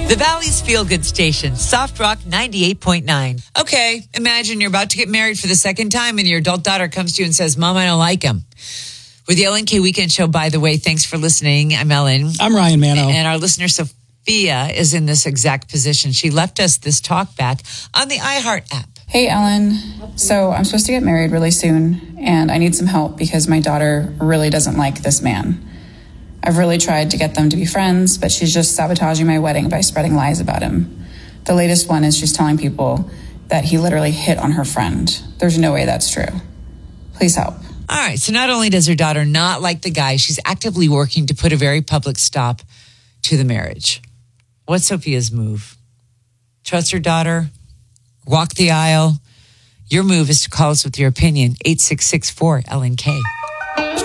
The Valley's feel-good station, Soft Rock 98.9. Okay, imagine you're about to get married for the second time and your adult daughter comes to you and says, Mom, I don't like him. With the LNK Weekend Show, by the way, thanks for listening. I'm Ellen. I'm Ryan Mano. And our listener, Sophia, is in this exact position. She left us this talk back on the iHeart app. Hey, Ellen. So I'm supposed to get married really soon, and I need some help because my daughter really doesn't like this man. I've really tried to get them to be friends, but she's just sabotaging my wedding by spreading lies about him. The latest one is she's telling people that he literally hit on her friend. There's no way that's true. Please help. All right, so not only does her daughter not like the guy, she's actively working to put a very public stop to the marriage. What's Sophia's move? Trust her daughter? Walk the aisle? Your move is to call us with your opinion, 866-4-LNK.